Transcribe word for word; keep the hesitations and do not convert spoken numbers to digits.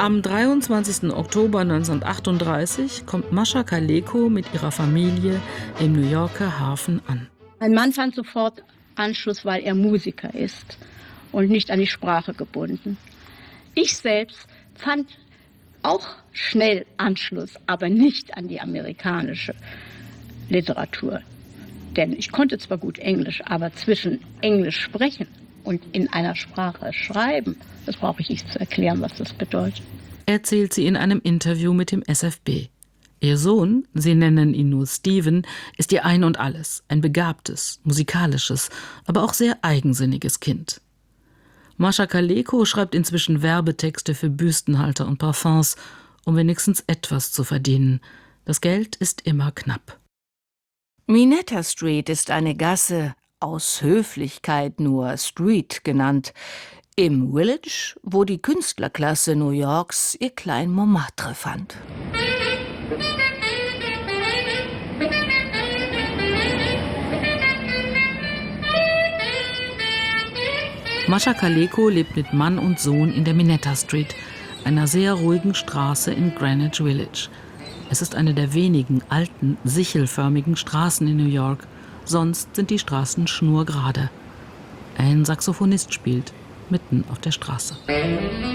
Am dreiundzwanzigsten Oktober neunzehnhundertachtunddreißig kommt Mascha Kaleko mit ihrer Familie im New Yorker Hafen an. Mein Mann fand sofort Anschluss, weil er Musiker ist und nicht an die Sprache gebunden. Ich selbst fand auch schnell Anschluss, aber nicht an die amerikanische Literatur. Denn ich konnte zwar gut Englisch, aber zwischen Englisch sprechen und in einer Sprache schreiben, das brauche ich nicht zu erklären, was das bedeutet. Erzählt sie in einem Interview mit dem S F B. Ihr Sohn, sie nennen ihn nur Steven, ist ihr Ein und Alles, ein begabtes, musikalisches, aber auch sehr eigensinniges Kind. Mascha Kaleko schreibt inzwischen Werbetexte für Büstenhalter und Parfums, um wenigstens etwas zu verdienen. Das Geld ist immer knapp. Minetta Street ist eine Gasse, aus Höflichkeit nur Street genannt, im Village, wo die Künstlerklasse New Yorks ihr Klein Montmartre fand. Mascha Kaleko lebt mit Mann und Sohn in der Minetta Street, einer sehr ruhigen Straße in Greenwich Village. Es ist eine der wenigen alten, sichelförmigen Straßen in New York. Sonst sind die Straßen schnurgerade. Ein Saxophonist spielt mitten auf der Straße.